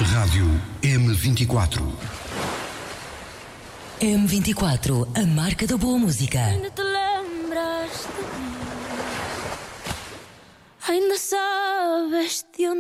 Rádio M24. M24, a marca da boa música. Ainda te lembras de mim? Ainda sabes de